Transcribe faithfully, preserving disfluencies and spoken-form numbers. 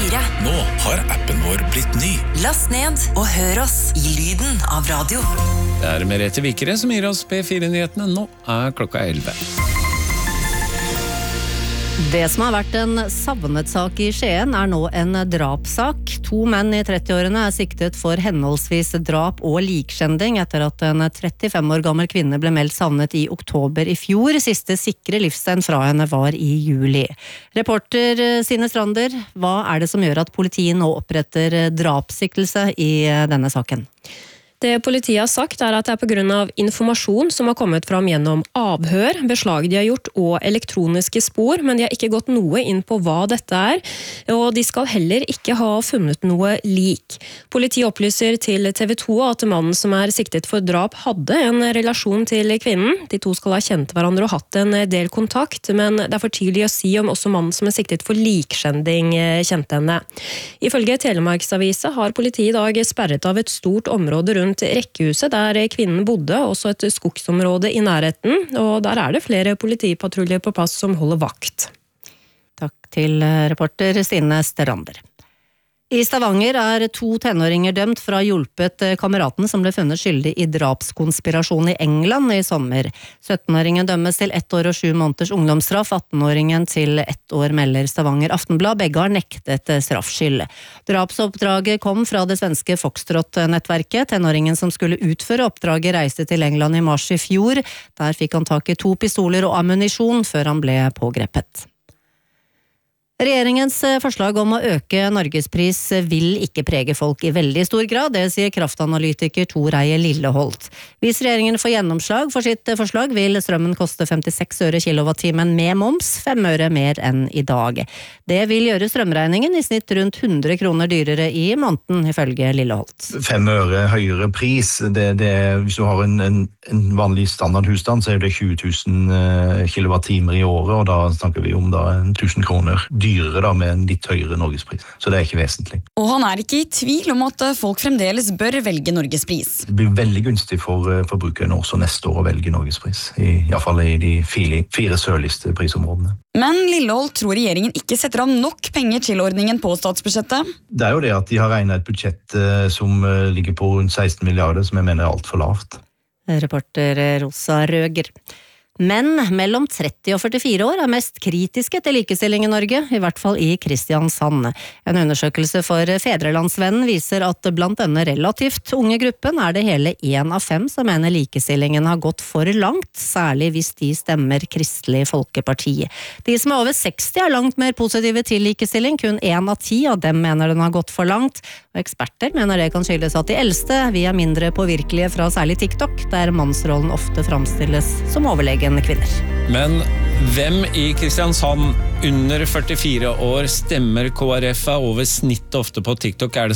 fire. Nå har appen vår blitt ny. Last ned og hør oss i lyden av radio. Det er Merete Vikere som gir oss P fire-nyhetene. Nå er klokka elleve. Det som har vært en savnet sak i Skien er nå en drapssak. To menn i trettiårene er siktet for henholdsvis drap og likskjending etter at en trettifem år gammel kvinne ble meldt savnet i oktober i fjor. Siste sikre livstegn fra henne var i juli. Reporter Sine Strander, hva er det som gjør at politiet nå oppretter drapssiktelse i denne saken? Det politiet har sagt er at det er på grunn av informasjon som har kommet fram gjennom avhør, beslag de har gjort og elektroniske spor, men de har ikke gått noe inn på hva dette er, og de skal heller ikke ha funnet noe lik. Politiet opplyser til T V to at mannen som er siktet for drap hadde en relasjon til kvinnen. De to skal ha kjent hverandre og hatt en del kontakt, men det er for tidlig å si om også mannen som er siktet for likskjending kjente henne. Ifølge Telemarksavisa har politiet i dag sperret av et stort område rundt rekkehuset der kvinnen bodde, også et skogsområde i nærheten, og der er det flere politipatruljer på plass som holder vakt. Takk til reporter Stine Strander. I Stavanger er to tenåringer dømt for å ha hjulpet kameraten som ble funnet skyldig i drapskonspirasjon i England i sommer. syttenåringen dømmes til ett år og sju måneders ungdomsstraff, attenåringen til ett år, melder Stavanger Aftenblad. Begge har nektet straffskyld. Drapsoppdraget kom fra det svenske Foxtrot-nettverket. Tenåringen som skulle utføre oppdraget reiste til England i mars i fjor. Der fikk han tak i to pistoler og ammunisjon før han ble pågrepet. Regjeringens forslag om å øke Norgespris vil ikke prege folk i veldig stor grad, det sier kraftanalytiker Tor Eie Lilleholt. Hvis regjeringen får gjennomslag for sitt forslag, vil strømmen koste femtiseks øre kilowattimen med moms, fem øre mer enn i dag. Det vil gjøre strømregningen i snitt rundt hundre kroner dyrere i måneden, ifølge Lilleholt. Fem øre høyere pris, det, det, hvis du har en, en, en vanlig standardhusstand, så er det tjue tusen kilowattimer i året, og da snakker vi om da tusen kroner dyrere da, med en litt høyere Norgespris. Så det er ikke vesentlig. Og han er ikke i tvil om at folk fremdeles bør velge Norgespris. Det blir veldig gunstig for forbrukerne også neste år å velge Norgespris, i, i hvert fall i de fire, fire sørligste prisområdene. Men Lilleholt tror regjeringen ikke setter av nok penger til ordningen på statsbudsjettet. Det er jo det at de har regnet et budsjett som ligger på rundt seksten milliarder, som jeg mener er alt for lavt. Reporter Rosa Røger. Menn mellom tretti og førtifire år er mest kritiske til likestilling i Norge, i hvert fall i Kristiansand. En undersøkelse for Fedrelandsvennen viser at blant denne relativt unge gruppen er det hele en av fem som mener likestillingen har gått for langt, særlig hvis de stemmer Kristelig Folkeparti. De som er over seksti er langt mer positive til likestilling, kun en av ti av dem mener den har gått for langt, og eksperter mener det kan skyldes at de eldste vi er mindre påvirkelige fra særlig TikTok, der mannsrollen ofte framstilles som overlegen kvinner. Men hvem i Kristiansand under førtifire år stemmer K R F er over snitt ofte på TikTok? Er det